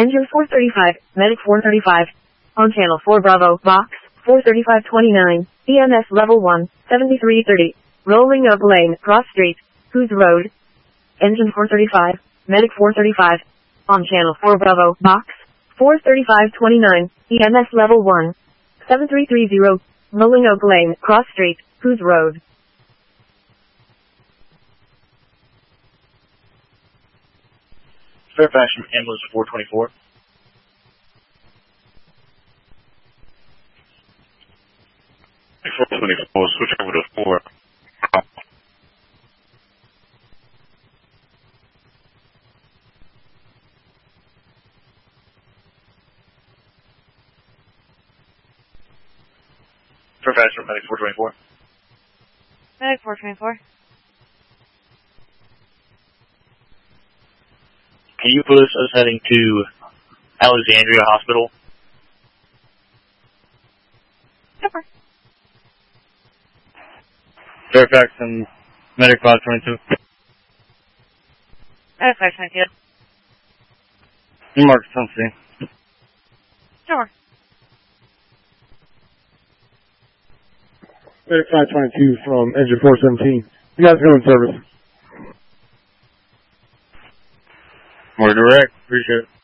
Engine 435, Medic 435. On channel 4 Bravo, box 43529, EMS level 1, 7330. Rolling up lane, cross street, whose road? Engine 435, Medic 435. On channel 4 Bravo, box 43529, EMS level 1, 7330. Rolling up lane, cross street, whose road? Fairfax from ambulance 424. Switch over to 4. Fairfax from medic 424. Medic 424. Can you put us heading to Alexandria Hospital? Super. Fairfax and medic 522. Medic 522. New Marcus, Tennessee. Sure. Medic 522 from engine 417. You guys go in service. More direct. Appreciate it.